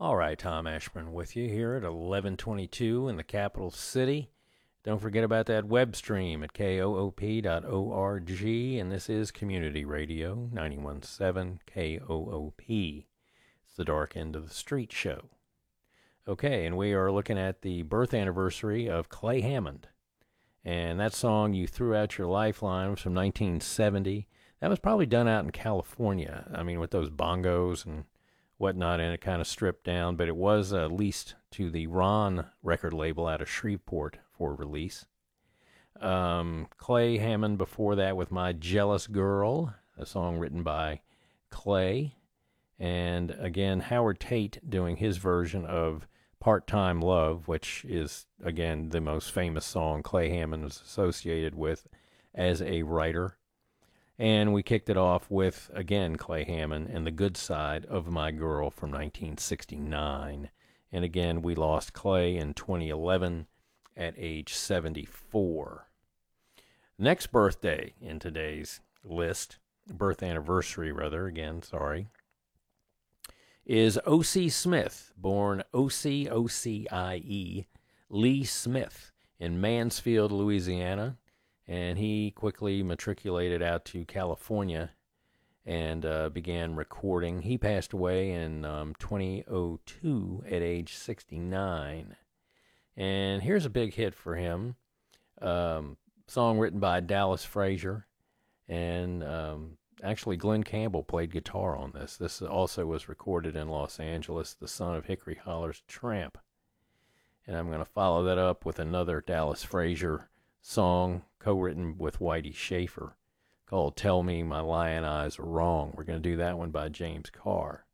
All right, Tom Ashburn with you here at 11:22 in the capital city. Don't forget about that web stream at koop.org, and this is Community Radio 91.7 KOOP. It's the Dark End of the Street show. Okay, and we are looking at the birth anniversary of Clay Hammond. And that song, You Threw Out Your Lifeline, was from 1970. That was probably done out in California. I mean, with those bongos and whatnot, and it kind of stripped down, but it was leased to the Ron record label out of Shreveport for release. Clay Hammond before that with My Jealous Girl, a song written by Clay. And again, Howard Tate doing his version of Part-Time Love, which is, again, the most famous song Clay Hammond was associated with as a writer. And we kicked it off with, again, Clay Hammond and The Good Side of My Girl from 1969. And again, we lost Clay in 2011 at age 74. Next birthday in today's list, birth anniversary rather, again, sorry, is O.C. Smith, born O.C. O-C-I-E, Lee Smith in Mansfield, Louisiana. And he quickly matriculated out to California and began recording. He passed away in 2002 at age 69. And here's a big hit for him. Song written by Dallas Frazier. And actually, Glenn Campbell played guitar on this. This also was recorded in Los Angeles, the son of Hickory Holler's Tramp. And I'm going to follow that up with another Dallas Frazier song co-written with Whitey Schaefer called Tell Me My Lion Eyes Are Wrong. We're going to do that one by James Carr.